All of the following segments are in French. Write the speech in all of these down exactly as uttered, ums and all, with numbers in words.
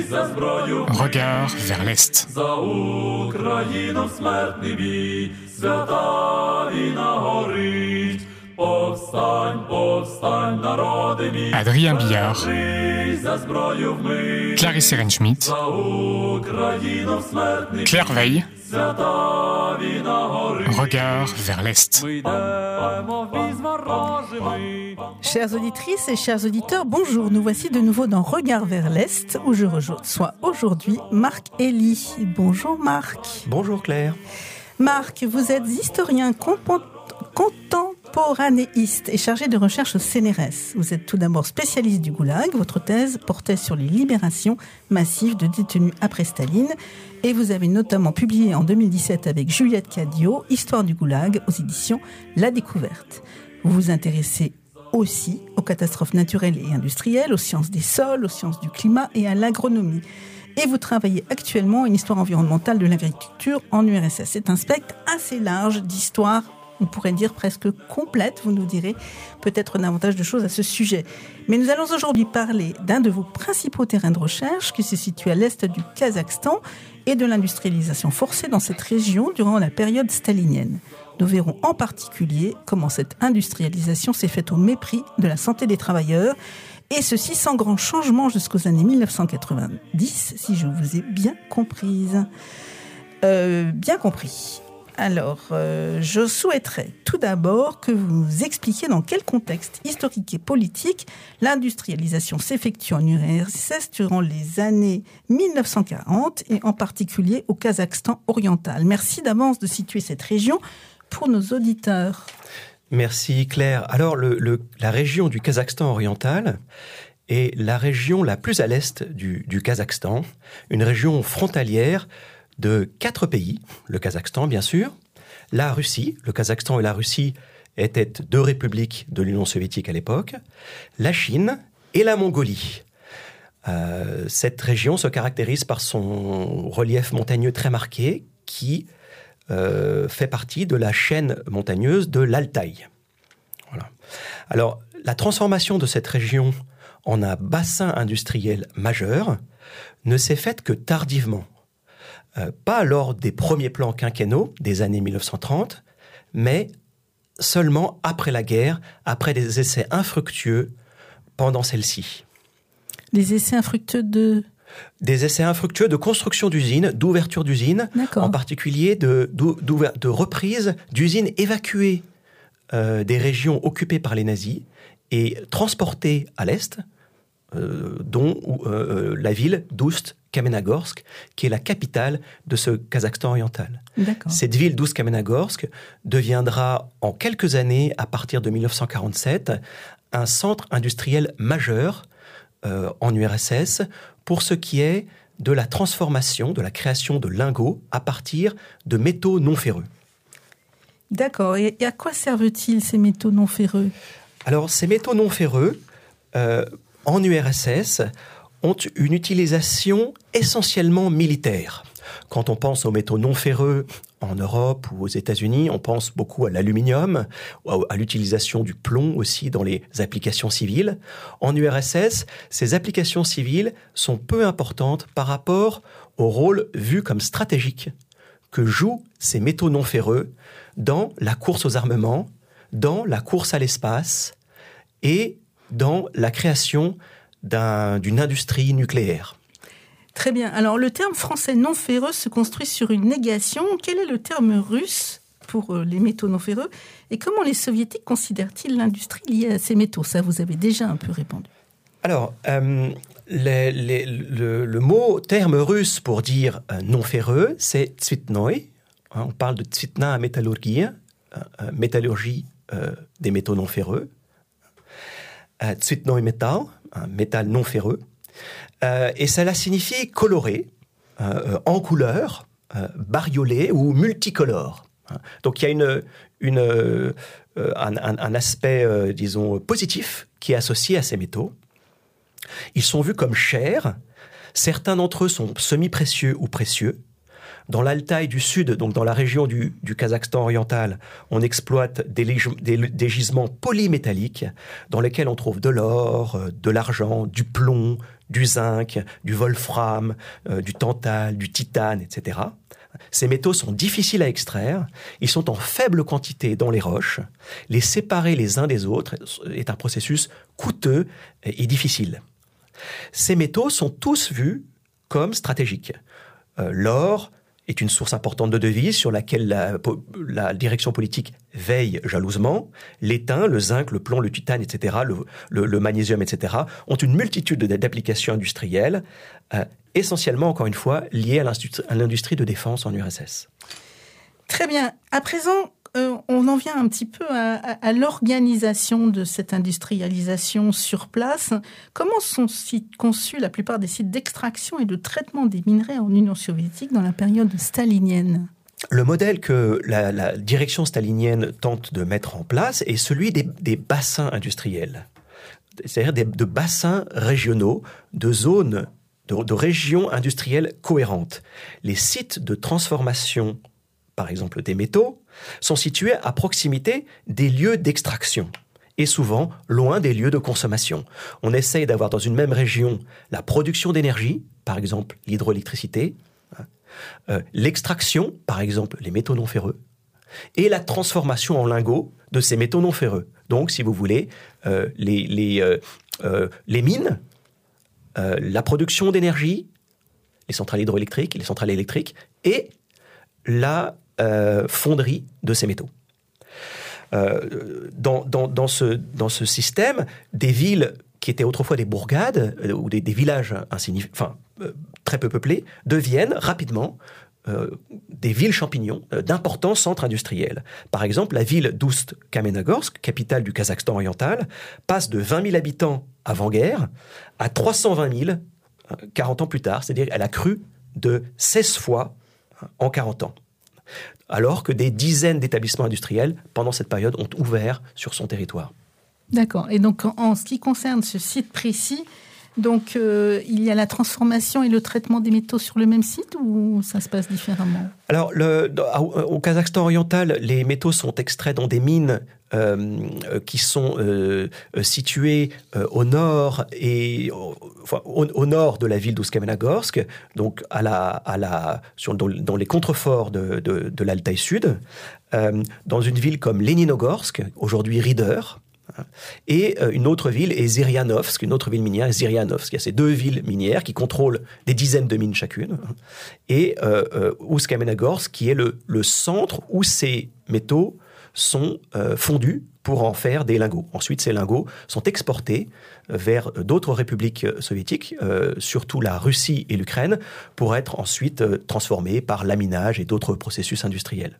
Regard vers l'Est. Adrien Billard, Clarisse Ehrenschmidt, Claire Veil, Regard vers l'Est. Chères auditrices et chers auditeurs, bonjour. Nous voici de nouveau dans Regard vers l'Est, où je reçois aujourd'hui Marc Elie. Bonjour Marc. Bonjour Claire. Marc, vous êtes historien compo- contemporanéiste et chargé de recherche au C N R S. Vous êtes tout d'abord spécialiste du goulag. Votre thèse portait sur les libérations massives de détenus après Staline. Et vous avez notamment publié en deux mille dix-sept avec Juliette Cadio, Histoire du goulag aux éditions La Découverte. Vous vous intéressez aussi aux catastrophes naturelles et industrielles, aux sciences des sols, aux sciences du climat et à l'agronomie. Et vous travaillez actuellement une histoire environnementale de l'agriculture en U R S S. C'est un spectre assez large d'histoire, on pourrait dire presque complète, vous nous direz peut-être davantage de choses à ce sujet. Mais nous allons aujourd'hui parler d'un de vos principaux terrains de recherche qui se situe à l'est du Kazakhstan et de l'industrialisation forcée dans cette région durant la période stalinienne. Nous verrons en particulier comment cette industrialisation s'est faite au mépris de la santé des travailleurs, et ceci sans grand changement jusqu'aux années mille neuf cent quatre-vingt-dix, si je vous ai bien comprise. Euh, bien compris. Alors, euh, je souhaiterais tout d'abord que vous nous expliquiez dans quel contexte historique et politique l'industrialisation s'effectue en U R S S durant les années mille neuf cent quarante et en particulier au Kazakhstan oriental. Merci d'avance de situer cette région pour nos auditeurs. Merci Claire. Alors, le, le, la région du Kazakhstan oriental est la région la plus à l'est du, du Kazakhstan, une région frontalière de quatre pays, le Kazakhstan bien sûr, la Russie, le Kazakhstan et la Russie étaient deux républiques de l'Union soviétique à l'époque, la Chine et la Mongolie. Euh, cette région se caractérise par son relief montagneux très marqué qui euh, fait partie de la chaîne montagneuse de l'Altaï. Voilà. Alors, la transformation de cette région en un bassin industriel majeur ne s'est faite que tardivement. Euh, pas lors des premiers plans quinquennaux des années mille neuf cent trente, mais seulement après la guerre, après des essais infructueux pendant celle-ci. Des essais infructueux de... Des essais infructueux de construction d'usines, d'ouverture d'usines, D'accord. en particulier de, de, de reprise d'usines évacuées euh, des régions occupées par les nazis et transportées à l'est, euh, dont euh, la ville d'Oust-Kamenogorsk, qui est la capitale de ce Kazakhstan oriental. D'accord. Cette ville d'Oust-Kamenogorsk deviendra en quelques années, à partir de mille neuf cent quarante-sept, un centre industriel majeur euh, en U R S S pour ce qui est de la transformation, de la création de lingots à partir de métaux non ferreux. D'accord. Et à quoi servent-ils ces métaux non ferreux ? Alors, ces métaux non ferreux, euh, en U R S S, ont une utilisation essentiellement militaire. Quand on pense aux métaux non ferreux en Europe ou aux États-Unis, on pense beaucoup à l'aluminium, à l'utilisation du plomb aussi dans les applications civiles. En U R S S, ces applications civiles sont peu importantes par rapport au rôle vu comme stratégique que jouent ces métaux non ferreux dans la course aux armements, dans la course à l'espace et dans la création d'un, d'une industrie nucléaire. Très bien. Alors, le terme français non ferreux se construit sur une négation. Quel est le terme russe pour les métaux non ferreux ? Et comment les soviétiques considèrent-ils l'industrie liée à ces métaux ? Ça, vous avez déjà un peu répondu. Alors, euh, les, les, le, le mot, terme russe pour dire euh, non ferreux, c'est tsvitnoï. Hein, on parle de tsvitna métallurgie, euh, métallurgie euh, des métaux non ferreux. Euh, tsvitnoï métal, un métal non ferreux. Euh, et cela signifie coloré, euh, en couleur, euh, bariolé ou multicolore. Donc il y a une, une, euh, un, un, un aspect, euh, disons, positif qui est associé à ces métaux. Ils sont vus comme chers. Certains d'entre eux sont semi-précieux ou précieux. Dans l'Altaï du Sud, donc dans la région du, du Kazakhstan oriental, on exploite des, des, des gisements polymétalliques dans lesquels on trouve de l'or, de l'argent, du plomb, du zinc, du wolfram, euh, du tantale, du titane, et cetera. Ces métaux sont difficiles à extraire, ils sont en faible quantité dans les roches. Les séparer les uns des autres est un processus coûteux et difficile. Ces métaux sont tous vus comme stratégiques. Euh, l'or est une source importante de devises sur laquelle la, la direction politique veille jalousement. L'étain, le zinc, le plomb, le titane, et cetera, le, le, le magnésium, et cetera, ont une multitude d'applications industrielles, euh, essentiellement, encore une fois, liées à l'industrie, à l'industrie de défense en U R S S. Très bien. À présent, euh, on en vient un petit peu à, à, à l'organisation de cette industrialisation sur place. Comment sont conçus la plupart des sites d'extraction et de traitement des minerais en Union soviétique dans la période stalinienne ? Le modèle que la, la direction stalinienne tente de mettre en place est celui des, des bassins industriels, c'est-à-dire des, de bassins régionaux, de zones, de, de régions industrielles cohérentes. Les sites de transformation, par exemple des métaux, sont situés à proximité des lieux d'extraction et souvent loin des lieux de consommation. On essaye d'avoir dans une même région la production d'énergie, par exemple l'hydroélectricité, euh, l'extraction, par exemple les métaux non ferreux, et la transformation en lingots de ces métaux non ferreux. Donc, si vous voulez, euh, les, les, euh, euh, les mines, euh, la production d'énergie, les centrales hydroélectriques, les centrales électriques, et la euh, fonderie de ces métaux. Euh, dans, dans, dans, ce, dans ce système, des villes qui étaient autrefois des bourgades, euh, ou des, des villages insignifi- enfin, euh, très peu peuplés, deviennent rapidement euh, des villes champignons euh, d'importants centres industriels. Par exemple, la ville d'Oust-Kamenogorsk, capitale du Kazakhstan oriental, passe de vingt mille habitants avant-guerre à trois cent vingt mille euh, quarante ans plus tard, c'est-à-dire elle a cru de seize fois en quarante ans. Alors que des dizaines d'établissements industriels, pendant cette période, ont ouvert sur son territoire. D'accord. Et donc, en, en ce qui concerne ce site précis, donc, euh, il y a la transformation et le traitement des métaux sur le même site ou ça se passe différemment ? Alors, le, au Kazakhstan oriental, les métaux sont extraits dans des mines euh, qui sont euh, situées euh, au nord et enfin, au, au nord de la ville d'Oust-Kamenogorsk, donc à la, à la, sur, dans, dans les contreforts de, de, de l'Altaï Sud, euh, dans une ville comme Leninogorsk, aujourd'hui Rieder. Et une autre ville est Zyryanovsk, une autre ville minière est Zyryanovsk. Il y a ces deux villes minières qui contrôlent des dizaines de mines chacune. Et euh, euh, Oust-Kamenogorsk, qui est le, le centre où ces métaux sont euh, fondus pour en faire des lingots. Ensuite, ces lingots sont exportés vers d'autres républiques soviétiques, euh, surtout la Russie et l'Ukraine, pour être ensuite euh, transformés par laminage et d'autres processus industriels.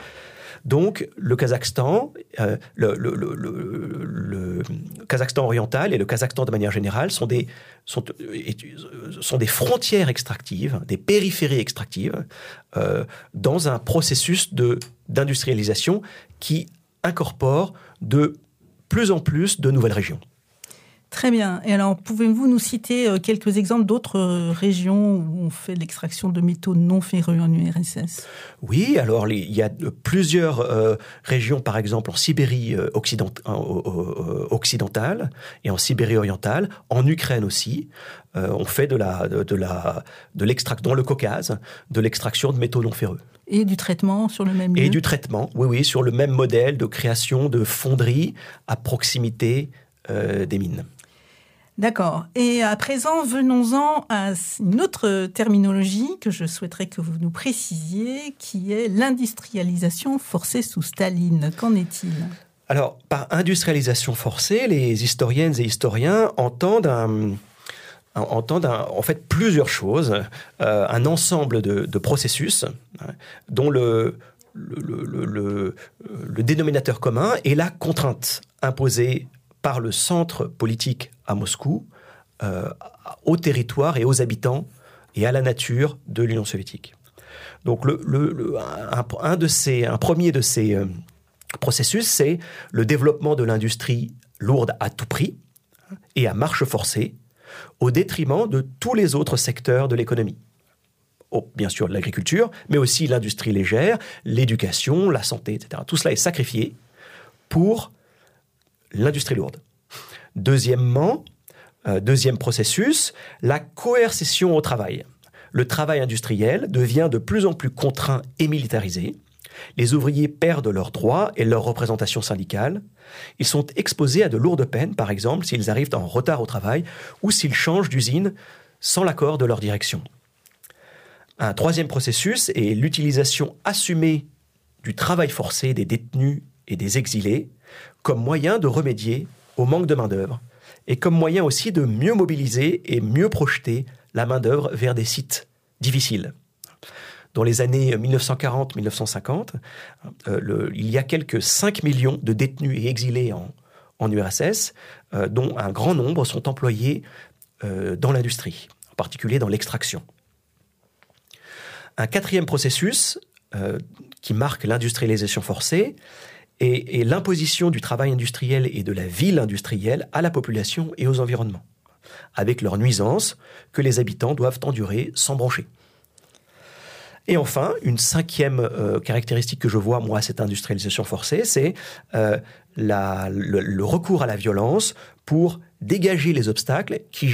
Donc, le Kazakhstan, euh, le, le, le, le, le Kazakhstan oriental et le Kazakhstan de manière générale sont des, sont, sont des frontières extractives, des périphéries extractives, euh, dans un processus de, d'industrialisation qui incorpore de plus en plus de nouvelles régions. Très bien. Et alors, pouvez-vous nous citer quelques exemples d'autres régions où on fait de l'extraction de métaux non ferreux en U R S S ? Oui, alors les, il y a plusieurs euh, régions, par exemple en Sibérie euh, occident, euh, euh, occidentale et en Sibérie orientale, en Ukraine aussi. Euh, on fait de la, de, de la, de l'extraction dans le Caucase, de l'extraction de métaux non ferreux. Et du traitement sur le même lieu ? Et du traitement, oui, oui, sur le même modèle de création de fonderies à proximité euh, des mines. D'accord. Et à présent, venons-en à une autre terminologie que je souhaiterais que vous nous précisiez, qui est l'industrialisation forcée sous Staline. Qu'en est-il ? Alors, par industrialisation forcée, les historiennes et historiens entendent, un, entendent un, en fait plusieurs choses, euh, un ensemble de, de processus hein, dont le, le, le, le, le dénominateur commun est la contrainte imposée par le centre politique à Moscou, euh, au territoire et aux habitants et à la nature de l'Union soviétique. Donc, le, le, le, un, un, de ces, un premier de ces euh, processus, c'est le développement de l'industrie lourde à tout prix et à marche forcée, au détriment de tous les autres secteurs de l'économie. Oh, bien sûr, l'agriculture, mais aussi l'industrie légère, l'éducation, la santé, et cetera. Tout cela est sacrifié pour l'industrie lourde. Deuxièmement, Euh, deuxième processus, la coercition au travail. Le travail industriel devient de plus en plus contraint et militarisé. Les ouvriers perdent leurs droits et leur représentation syndicale. Ils sont exposés à de lourdes peines, par exemple, s'ils arrivent en retard au travail ou s'ils changent d'usine sans l'accord de leur direction. Un troisième processus est l'utilisation assumée du travail forcé des détenus et des exilés comme moyen de remédier au manque de main-d'œuvre et comme moyen aussi de mieux mobiliser et mieux projeter la main-d'œuvre vers des sites difficiles. Dans les années mille neuf cent quarante à mille neuf cent cinquante, euh, le, il y a quelques cinq millions de détenus et exilés en, en U R S S, euh, dont un grand nombre sont employés euh, dans l'industrie, en particulier dans l'extraction. Un quatrième processus euh, qui marque l'industrialisation forcée est, est l'imposition du travail industriel et de la ville industrielle à la population et aux environnements, avec leurs nuisances que les habitants doivent endurer sans broncher. Et enfin, une cinquième euh, caractéristique que je vois, moi, à cette industrialisation forcée, c'est euh, la, le, le recours à la violence pour dégager les obstacles qui